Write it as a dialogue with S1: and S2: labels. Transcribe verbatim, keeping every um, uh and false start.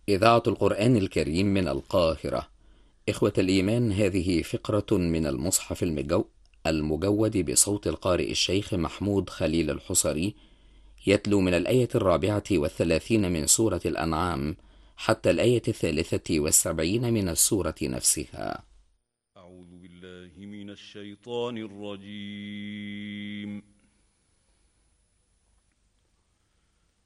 S1: إذاعة القرآن الكريم من القاهرة. إخوة الإيمان، هذه فقرة من المصحف المجو المجود بصوت القارئ الشيخ محمود خليل الحصري، يتلو من الآية الرابعة والثلاثين من سورة الأنعام حتى الآية الثالثة والسبعين من السورة نفسها.
S2: أعوذ بالله من الشيطان الرجيم.